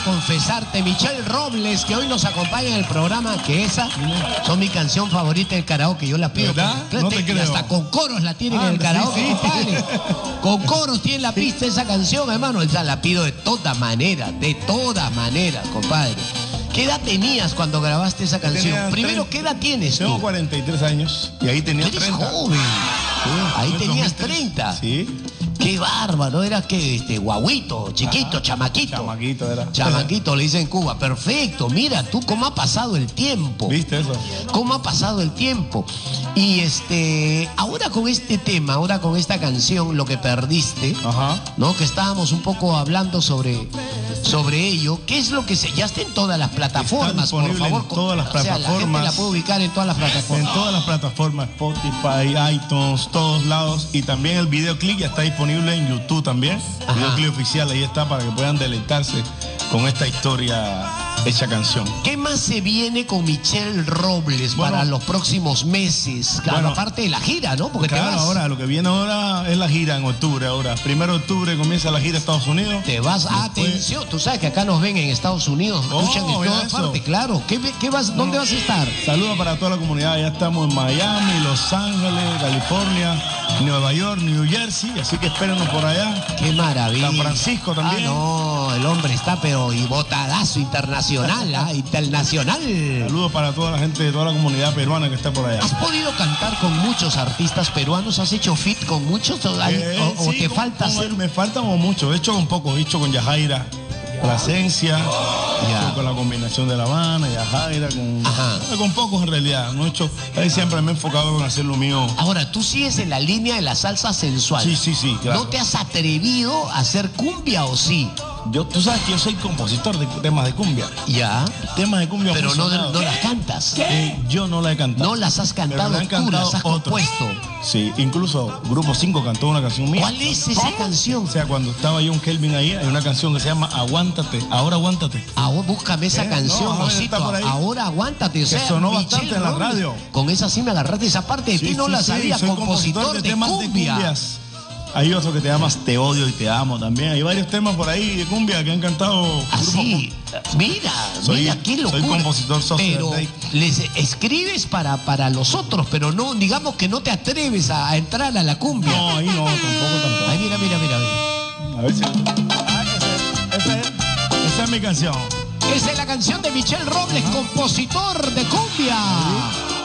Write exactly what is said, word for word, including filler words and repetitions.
confesarte, Michelle Robles, que hoy nos acompaña en el programa, que esa son mi canción favorita del karaoke, yo la pido. ¿Verdad? Con, No te y creo. hasta con coros la tienen Ah, en el karaoke, sí, sí. compadre. Con coros tiene la pista esa canción, hermano. Esa la pido de todas maneras, de todas maneras, compadre. ¿Qué edad tenías cuando grabaste esa canción? Tenía Primero, treinta. ¿qué edad tienes tú? Tengo cuarenta y tres años y ahí tenía Tú eres treinta. joven. Sí, Ahí en el tenías dos mil tres. treinta. Sí. Qué bárbaro, era que este guaguito, chiquito, Ajá. chamaquito. Chamaquito era. Chamaquito le dicen en Cuba. Perfecto, mira tú cómo ha pasado el tiempo. ¿Viste eso? ¿Cómo ha pasado el tiempo? Y este, ahora con este tema, ahora con esta canción, Lo que perdiste, Ajá. ¿no? Que estábamos un poco hablando sobre, sobre ello. ¿Qué es lo que se, ya está en todas las plataformas, por disponible favor? en todas las O sea, la gente plataformas. la puede ubicar en todas las En plataformas. todas las plataformas, Spotify, iTunes, todos lados. Y también el videoclip ya está disponible en YouTube también. Ajá. Videoclip oficial, ahí está para que puedan deleitarse con esta historia hecha canción. ¿Qué más se viene con Michelle Robles Bueno, para los próximos meses? Claro, bueno, aparte de la gira, ¿no? Porque Claro, te vas, ahora lo que viene ahora es la gira en octubre. Ahora, primero de octubre comienza la gira a Estados Unidos. te vas, Después- atención, tú sabes que acá nos ven en Estados Unidos, Oh, escuchan en mira todas eso. partes, claro. ¿Qué, qué vas, ¿Dónde vas a estar? Saludos para toda la comunidad. Ya estamos en Miami, Los Ángeles, California, Nueva York, New Jersey. Así que espérenos por allá. Qué maravilla. San Francisco también. Ah, no, el hombre está, pero y botadazo internacional, ¿ah? Internacional. Saludos para toda la gente de toda la comunidad peruana que está por allá. ¿Has podido cantar con muchos artistas peruanos? ¿Has hecho fit con muchos? ¿O, hay- Eh, o- o sí, te con- falta con- hacer? Me faltan mucho. He hecho con poco. He hecho con Yajaira, Plasencia, Ya. con la combinación de La Habana, Yajaira, con, Ajá. con pocos en realidad. No he hecho. Ahí siempre me he enfocado en hacer lo mío. Ahora, tú sigues en la línea de la salsa sensual. Sí, sí, sí, claro. ¿No te has atrevido a hacer cumbia o sí? Yo, tú sabes que yo soy compositor de temas de cumbia. Ya. Temas de cumbia. Pero no, funcionado. no las cantas. Eh, yo no la he cantado. No las has Pero cantado la han tú, cantado las has otros. compuesto. Sí, incluso Grupo cinco cantó una canción mía. ¿Cuál es esa canción? O sea, cuando estaba John Kelvin ahí, hay una canción que se llama Aguántate, ahora aguántate. Ahora búscame esa ¿Eh? canción, No, a ver, Osito. está por ahí. Ahora aguántate. O sea, sonó Michelle bastante en la Robles, radio. Con esa sí me agarraste. Esa parte de ti no la sabía. soy Compositor, de, temas cumbia. de cumbias. Hay otro que te llamas Te odio y te amo también. Hay varios temas por ahí de cumbia que han cantado. Así, grupos. mira, Soy- mira qué locura. soy compositor social Pero de- les escribes para, para los otros, pero no, digamos que no te atreves a, a entrar a la cumbia. No, ahí no, tampoco, tampoco. Ay, mira, mira, mira, mira. A ver si. Ah, ese- ese es- esa es mi canción. Esa es la canción de Michelle Robles, compositor de cumbia.